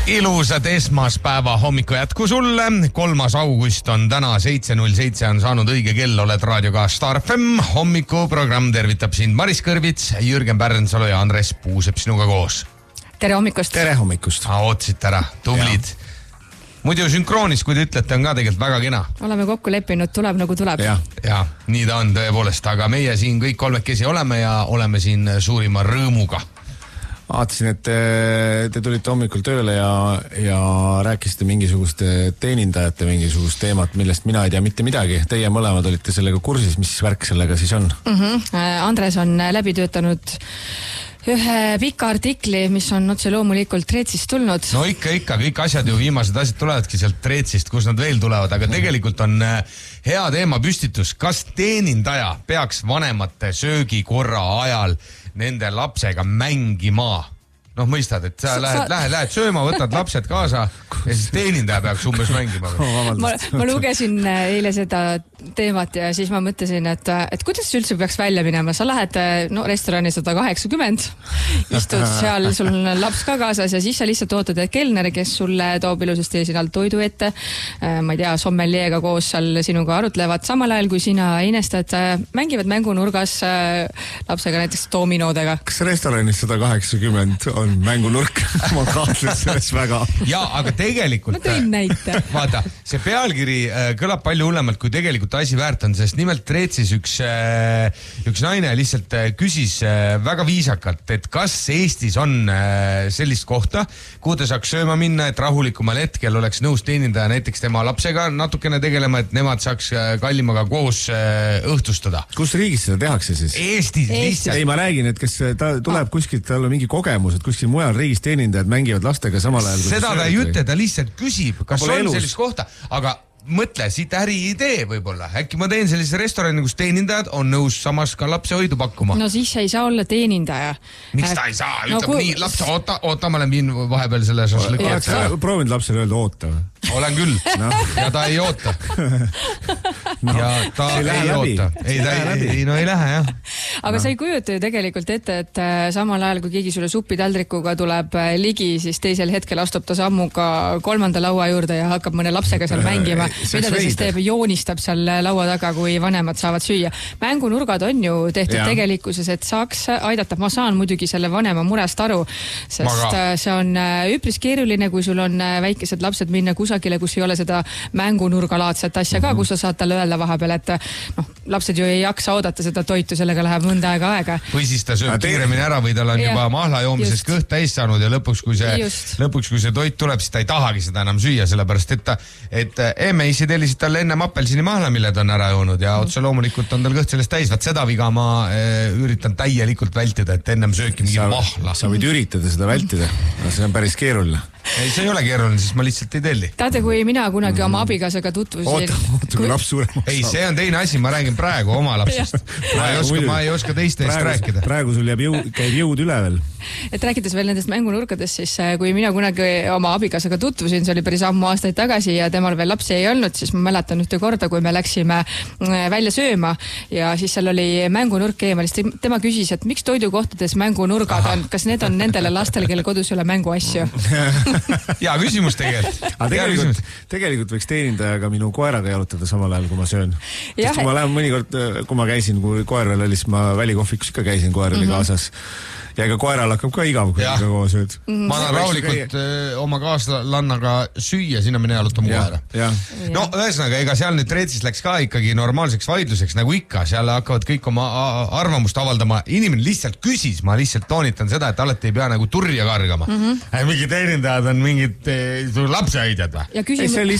Ilusat esmaspäeva hommiku jätku sulle. 3. august on täna 7.07 on saanud õige kell, oled raadioga Star FM. Hommikuprogramm tervitab sind Maris Kõrvits, Jürgen Pärnsalu ja Andres Puusepp sinuga koos. Tere hommikust. Tere hommikust. Ootasid ära, tublid. Muidu sünkroonis, kui te ütlete, on ka tegelikult väga kena. Oleme kokku leppinud, tuleb nagu tuleb. Ja, nii ta on tõepoolest, aga meie siin kõik kolmekesi oleme ja oleme siin suurima rõõmuga. Vaatasin, et te tulite hommikul tööle ja rääkisite mingisugust teenindajate mingisugust teemat, millest mina ei tea mitte midagi. Teie mõlemad olite sellega kursis, mis värk sellega siis on? Andres on läbi töötanud ühe pika artikli, mis on otse loomulikult Treetsist tulnud. No ikka, kõik asjad ju viimased asjad tulevadki sealt Treetsist, kus nad veel tulevad, aga tegelikult on hea teema püstitus. Kas teenindaja peaks vanemate söögikorra ajal nende lapsega mängima? Noh, mõistad, et sa lähed sööma, võtad lapsed kaasa ja siis teenindaja peaks umbes mängima. Ma lugesin eile seda teemat ja siis ma mõtlesin, et kuidas üldse peaks välja minema. Sa lähed restorani 180, istud seal, sul on laps ka kaasas ja siis sa lihtsalt ootad, et kelner, kes sulle toob ilusasti sinna toidu ette, ma ei tea, sommeliega koos seal sinuga arutlevad, samal ajal kui sina inestad, mängivad mängunurgas lapsega näiteks dominodega. Kas restoranis 180 on mängunurk? Ma kahtles selles väga. Ja, aga tegelikult... Ma tõin näite. Vaata, see pealkiri kõlab palju hullemalt, kui tegelikult asi väärt on, sest nimelt Treetsis üks naine lihtsalt küsis väga viisakalt, et kas Eestis on sellist kohta, kuhu ta saaks sööma minna, et rahulikumal hetkel oleks nõus teenindaja näiteks tema lapsega natukene tegelema, et nemad saaks kallimaga koos õhtustada. Kus riigis seda tehakse siis? Eestis lihtsalt. Ei, ma räägin, et kas ta tuleb kuskilt, tal on mingi kogemus, et kuskil mujal riigis teenindajad mängivad lastega samal ajal. Seda ta ei ütle, ta lihtsalt küsib, kas on sellist kohta, aga mõtle, siit äri idee võib-olla. Äkki ma teen sellise restorani, kus teenindajad on nõus samas ka lapse hoidu pakkuma. No siis ei saa olla teenindaja. Miks ta ei saa? Ütleb nii, laps, oota, ma olen viin vahepeal selle šašlõki. Proovinud lapsele öelda oota. Olen küll. Ja ta ei oota. Ja ta ei oota. Ei lähe, jah. Aga sa ei kujuta ju tegelikult ette, et samal ajal, kui keegi sulle supitaldrikuga tuleb ligi, siis teisel hetkel astub ta sammuga 3. laua juurde ja hakkab mõne lapsega seal mängima. Mida ta siis teeb? Joonistab seal laua taga, kui vanemad saavad süüa. Mängunurgad on ju tehtud tegelikkuses, et saaks aidata. Ma saan muidugi selle vanema murest aru, sest see on üpris keeruline, kui sul on väikesed lapsed minna kusagile, kus ei ole seda mängunurgalaadset asja ka, kus sa saad talle öelda vahepeal, et lapsed ju ei jaksa oodata seda toitu, sellega läheb mõnda aega. Või siis ta sööb kiiremini ära või tal on juba mahla joomises kõht täis saanud ja lõpuks, kui see toit tuleb, siis ta ei tahagi seda enam süüa, sellepärast et emme-issi tellisid talle ennem apelsini mahla, mille ta on ära joonud ja otse loomulikult on tal kõht sellest täis. Vaat seda viga ma üritan täielikult vältida, et ennem sööki mingi mahla. Sa võid üritada seda vältida, aga see on päris keeruline. Ei, see ei ole keeruline, siis ma lihtsalt ei telli. Teate, kui mina kunagi oma abikaasaga tutvusin... Oota, kui laps suuremaks. Ei, see on teine asi, ma räägin praegu oma lapsest. Ma ei oska teiste eest rääkida. Praegu sul käib jõud üle veel. Et rääkides veel nendest mängunurkadest, siis kui mina kunagi oma abikaasaga tutvusin, see oli päris ammu aastaid tagasi ja temal veel lapsi ei olnud, siis ma mäletan ühte korda, kui me läksime välja sööma ja siis seal oli mängunurk eemal, siis tema küsis, et miks toidukohtades mängunurgad on, kas need on nendele lastele, kelle kodus ei ole mänguasju? Ja küsimus tegelikult võiks teenindajaga minu koeraga jalutada samal ajal, kui ma söön. Sest kui ma lähen mõnikord, kui ma käisin, kui koer veel oli, siis ma välikohvikus ikka käisin, koer oli kaasas. Ja ega koeral hakkab ka igav, kui ikka koos sööd. Ma annan rahulikult oma kaaslannaga süüa, sinna mine jalutama koera. No, ühesõnaga, ega seal nüüd Treetsis läks ka ikkagi normaalseks vaidluseks, nagu ikka, seal hakkavad kõik oma arvamust avaldama. Inimene lihtsalt küsis, ma lihtsalt toonitan seda, et alati ei pea nagu turja kargama. Mingi teenindajad on mingid lapsehoidjad või? Ja küsimus...